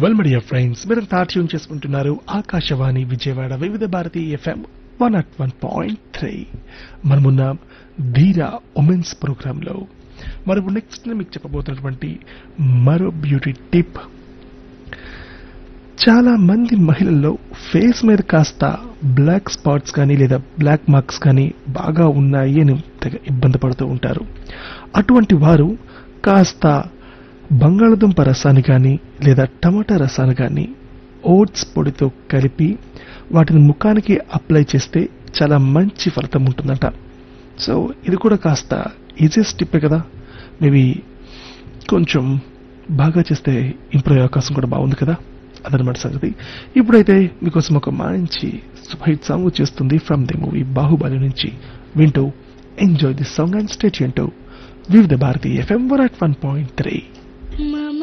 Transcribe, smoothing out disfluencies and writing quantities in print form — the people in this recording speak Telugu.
వెల్ మై డియర్ ఫ్రెండ్స్, మీరంతా ట్యూన్ చేసుకుంటున్నారు ఆకాశవాణి విజయవాడ వివిధ భారతి ఎఫ్ఎం 101.3. మనమున్నాం ధీరా ఉమెన్స్ ప్రోగ్రామ్ లో. మరి నెక్స్ట్ మీకు చెప్పబోతున్నటువంటి మరో బ్యూటీ టిప్. చాలా మంది మహిళల్లో ఫేస్ మీద కాస్త బ్లాక్ స్పాట్స్ కానీ లేదా బ్లాక్ మార్క్స్ కానీ బాగా ఉన్నాయి అని తెగ ఇబ్బంది పడుతూ ఉంటారు. అటువంటి వారు కాస్త బంగాళదుంప రసాన్ని కానీ లేదా టమాటా రసాన్ని కానీ ఓట్స్ పొడితో కలిపి వాటిని ముఖానికి అప్లై చేస్తే చాలా మంచి ఫలితం ఉంటుందంట. సో ఇది కూడా కాస్త ఈజియెస్ట్ టిప్పే కదా, మేబీ కొంచెం బాగా చేస్తే ఇంప్రూవ్ అయ్యే అవకాశం కూడా బాగుంది కదా, అదనమాట సంగతి. ఇప్పుడైతే మీకోసం ఒక మంచి సూపర్ హిట్ సాంగ్ వచ్చేస్తుంది ఫ్రమ్ ది మూవీ బాహుబలి నుంచి. వింటూ enjoy this song and stay tuned to వివిధ భారతి ఎఫ్ఎం 101.3.